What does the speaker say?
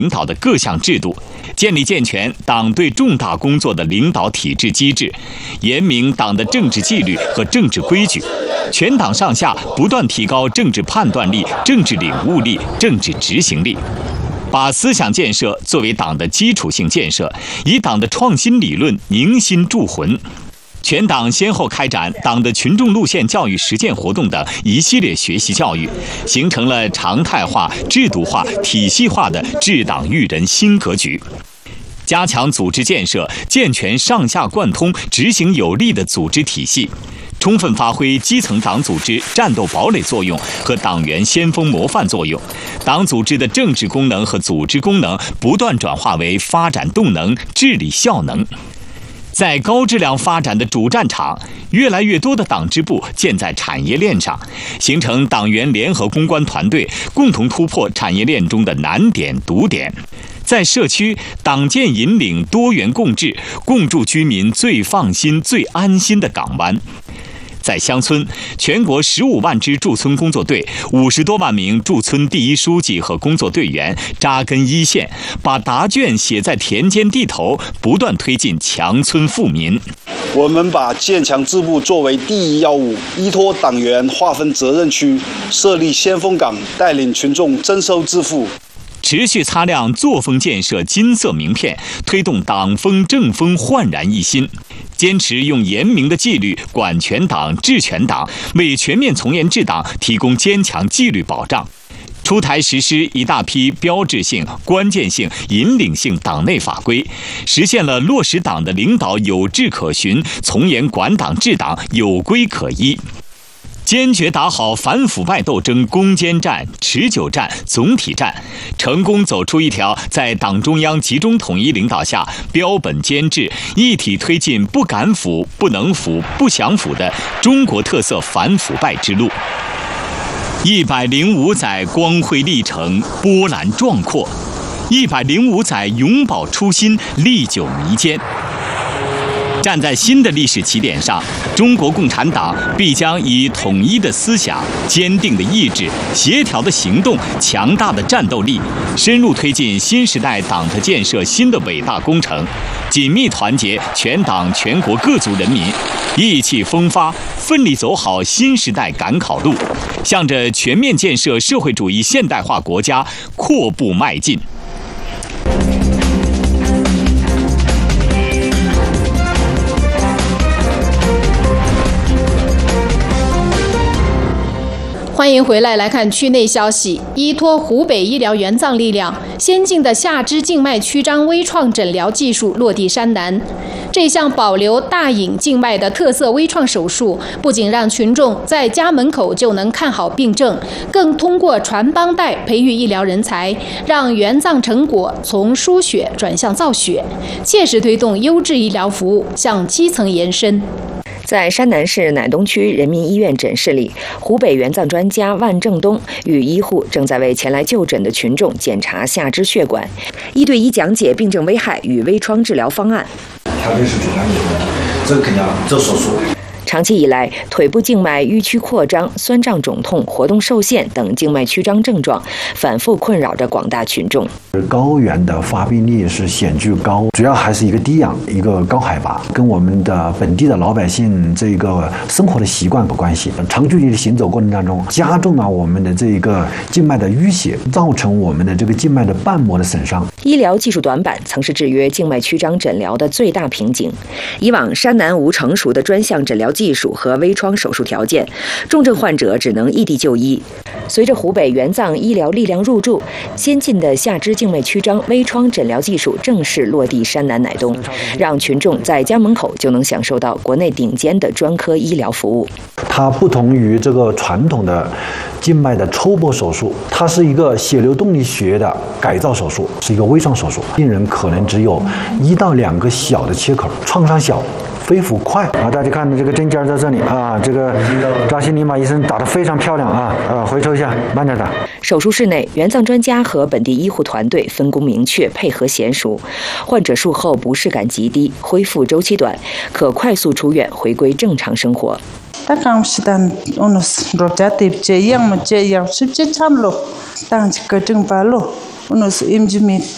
领导的各项制度，建立健全党对重大工作的领导体制机制，严明党的政治纪律和政治规矩。全党上下不断提高政治判断力、政治领悟力、政治执行力。把思想建设作为党的基础性建设，以党的创新理论凝心铸魂。全党先后开展党的群众路线教育实践活动的一系列学习教育，形成了常态化、制度化、体系化的治党育人新格局。加强组织建设，健全上下贯通、执行有力的组织体系，充分发挥基层党组织战斗堡垒作用和党员先锋模范作用，党组织的政治功能和组织功能不断转化为发展动能、治理效能。在高质量发展的主战场，越来越多的党支部建在产业链上，形成党员联合攻关团队，共同突破产业链中的难点、堵点。在社区，党建引领多元共治，共筑居民最放心、最安心的港湾。在乡村，全国15万支驻村工作队、50多万名驻村第一书记和工作队员扎根一线，把答卷写在田间地头，不断推进强村富民。 我们把建强支部作为第一要务，依托党员划分责任区，设立先锋岗，带领群众增收致富。 持续擦亮作风建设金色名片，推动党风政风焕然一新。坚持用严明的纪律管全党、治全党，为全面从严治党提供坚强纪律保障。出台实施一大批标志性、关键性、引领性党内法规，实现了落实党的领导有志可循，从严管党治党有规可依。坚决打好反腐败斗争攻坚战、持久战、总体战，成功走出一条在党中央集中统一领导下标本兼治、一体推进不敢腐、不能腐、不想腐的中国特色反腐败之路。105载光辉历程波澜壮阔，105载永葆初心历久弥坚。站在新的历史起点上，中国共产党必将以统一的思想、坚定的意志、协调的行动、强大的战斗力，深入推进新时代党的建设新的伟大工程，紧密团结全党全国各族人民，意气风发，奋力走好新时代赶考路，向着全面建设社会主义现代化国家阔步迈进。 欢迎回来看区内消息。依托湖北医疗援藏力量，先进的下肢静脉曲张微创诊疗技术落地山南。这项保留大隐静脉的特色微创手术，不仅让群众在家门口就能看好病症，更通过传帮带培育医疗人才，让援藏成果从输血转向造血，切实推动优质医疗服务向基层延伸。 在山南市乃东区人民医院诊室里，湖北援藏专家万正东与医护正在为前来就诊的群众检查下肢血管，一对一讲解病症危害与微创治疗方案。 条件是最专业的，这个肯定要做手术。 长期以来，腿部静脉迂曲扩张、酸胀肿痛、活动受限等静脉曲张症状反复困扰着广大群众。 高原的发病率是显著高，主要还是一个低氧、一个高海拔，跟我们的本地的老百姓这个生活的习惯有关系。长距离的行走过程当中，加重了我们的这个静脉的淤血，造成我们的这个静脉的瓣膜的损伤。 医疗技术短板曾是制约静脉曲张诊疗的最大瓶颈。以往山南无成熟的专项诊疗技术和微创手术条件，重症患者只能异地就医。随着湖北援藏医疗力量入驻，先进的下肢静脉曲张微创诊疗技术正式落地山南乃东，让群众在家门口就能享受到国内顶尖的专科医疗服务。 它不同于这个传统的静脉的抽剥手术，它是一个血流动力学的改造手术，是一个微创手术。病人可能只有1到2个小的切口，创伤小，恢复快啊！大家看这个针尖在这里啊，这个扎西尼玛医生打得非常漂亮啊！回抽一下，慢点打。 手术室内，援藏专家和本地医护团队分工明确，配合娴熟，患者术后不适感极低，恢复周期短，可快速出院，回归正常生活。 Takam unus rotatif yang menjadi yang subjek lo, tang jika jeng balo unus imjimit